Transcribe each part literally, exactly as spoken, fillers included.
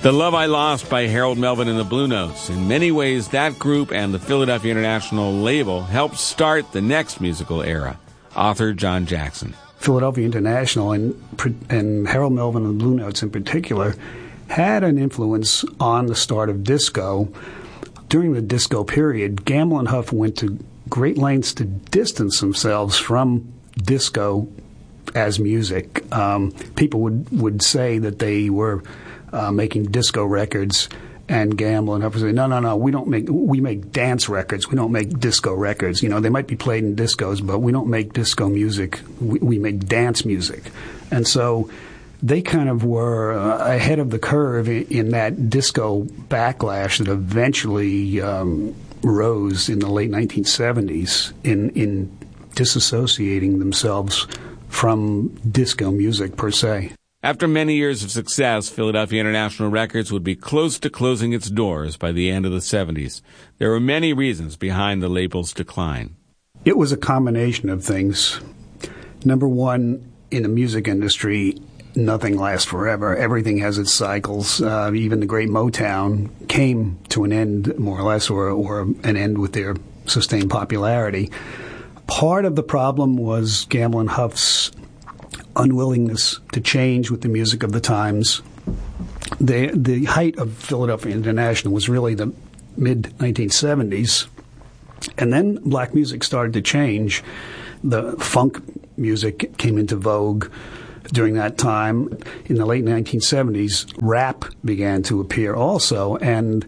The Love I Lost by Harold Melvin and the Blue Notes. In many ways, that group and the Philadelphia International label helped start the next musical era. Author John Jackson. Philadelphia International and, and Harold Melvin and the Blue Notes in particular had an influence on the start of disco. During the disco period, Gamble and Huff went to great lengths to distance themselves from disco as music. Um, people would, would say that they were uh, making disco records, and Gamble and Huff would say, no, no, no, we don't make, we make dance records. We don't make disco records. You know, they might be played in discos, but we don't make disco music. We, we make dance music. And so they kind of were uh, ahead of the curve in, in that disco backlash that eventually um, rose in the late nineteen seventies in, in disassociating themselves from disco music per se. After many years of success, Philadelphia International Records would be close to closing its doors by the end of the seventies. There were many reasons behind the label's decline. It was a combination of things. Number one, in the music industry, nothing lasts forever. Everything has its cycles. Uh, even the great Motown came to an end, more or less, or, or an end with their sustained popularity. Part of the problem was Gamble and Huff's unwillingness to change with the music of the times. The, the height of Philadelphia International was really the mid nineteen seventies. And then black music started to change. The funk music came into vogue during that time. In the late nineteen seventies, rap began to appear also, and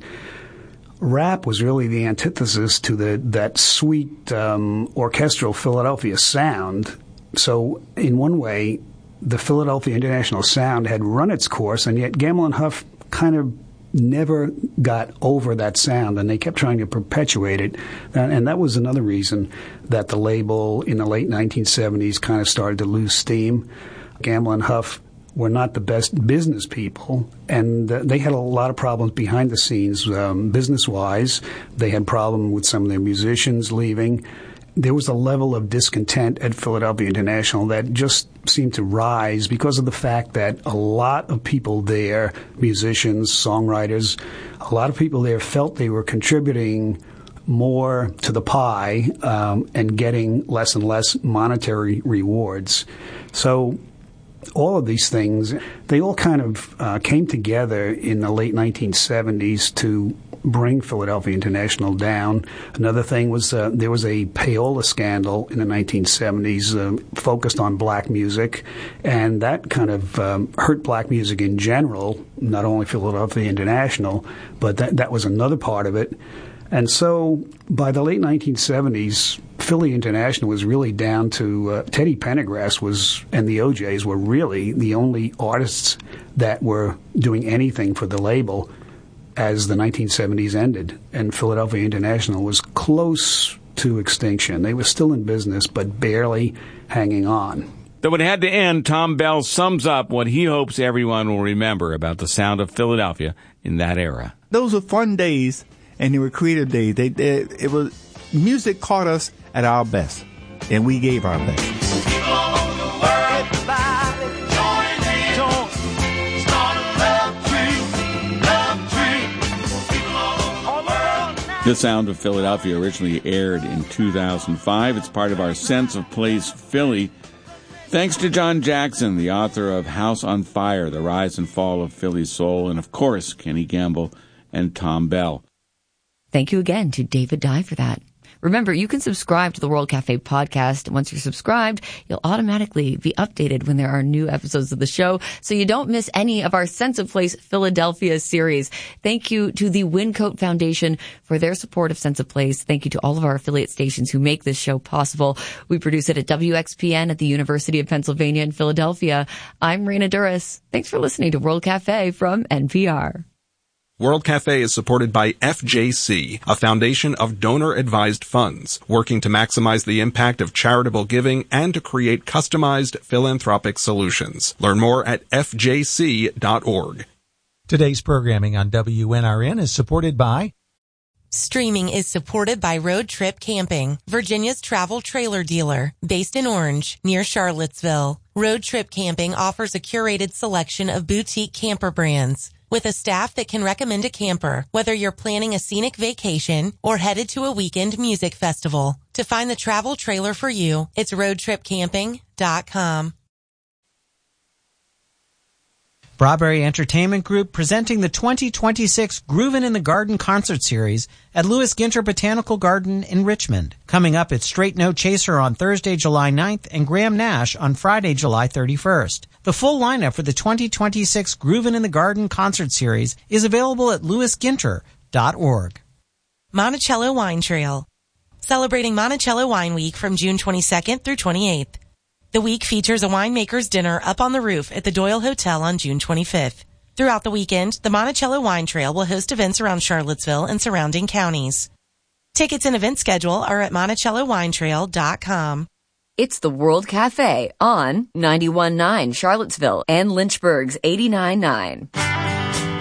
rap was really the antithesis to the that sweet um, orchestral Philadelphia sound. So in one way, the Philadelphia International sound had run its course, and yet Gamble and Huff kind of never got over that sound, and they kept trying to perpetuate it. And, and that was another reason that the label in the late nineteen seventies kind of started to lose steam. Gamble and Huff were not the best business people, and uh, they had a lot of problems behind the scenes, um, business-wise. They had problems with some of their musicians leaving. There was a level of discontent at Philadelphia International that just seemed to rise because of the fact that a lot of people there, musicians, songwriters, a lot of people there felt they were contributing more to the pie um, and getting less and less monetary rewards. So all of these things, they all kind of uh, came together in the late nineteen seventies to bring Philadelphia International down. Another thing was uh, there was a payola scandal in the nineteen seventies uh, focused on black music, and that kind of um, hurt black music in general, not only Philadelphia International, but that, that was another part of it. And so by the late nineteen seventies, Philly International was really down to uh, Teddy Pendergrass was and the O Js were really the only artists that were doing anything for the label as the nineteen seventies ended, and Philadelphia International was close to extinction. They were still in business, but barely hanging on. Though it had to end, Tom Bell sums up what he hopes everyone will remember about the sound of Philadelphia in that era. Those were fun days, and they were creative days. They, they, it was music caught us at our best, and we gave our best. The Sound of Philadelphia originally aired in two thousand five. It's part of our Sense of Place Philly. Thanks to John Jackson, the author of House on Fire, The Rise and Fall of Philly's Soul, and of course, Kenny Gamble and Tom Bell. Thank you again to David Dye for that. Remember, you can subscribe to the World Cafe podcast. Once you're subscribed, you'll automatically be updated when there are new episodes of the show, so you don't miss any of our Sense of Place Philadelphia series. Thank you to the Wincoat Foundation for their support of Sense of Place. Thank you to all of our affiliate stations who make this show possible. We produce it at W X P N at the University of Pennsylvania in Philadelphia. I'm Raina Duras. Thanks for listening to World Cafe from N P R. World Cafe is supported by F J C, a foundation of donor-advised funds, working to maximize the impact of charitable giving and to create customized philanthropic solutions. Learn more at f j c dot org. Today's programming on W N R N is supported by... Streaming is supported by Road Trip Camping, Virginia's travel trailer dealer, based in Orange, near Charlottesville. Road Trip Camping offers a curated selection of boutique camper brands. with a staff that can recommend a camper, whether you're planning a scenic vacation or headed to a weekend music festival. To find the travel trailer for you, it's road trip camping dot com. Strawberry Entertainment Group presenting the twenty twenty-six Groovin' in the Garden concert series at Lewis Ginter Botanical Garden in Richmond. Coming up, it's Straight No Chaser on Thursday, July ninth, and Graham Nash on Friday, July thirty-first. The full lineup for the twenty twenty-six Groovin' in the Garden concert series is available at lewis ginter dot org. Monticello Wine Trail, celebrating Monticello Wine Week from June twenty-second through twenty-eighth. The week features a winemaker's dinner up on the roof at the Doyle Hotel on June twenty-fifth. Throughout the weekend, the Monticello Wine Trail will host events around Charlottesville and surrounding counties. Tickets and event schedule are at monticello wine trail dot com. It's the World Cafe on ninety-one point nine Charlottesville and Lynchburg's eighty-nine point nine.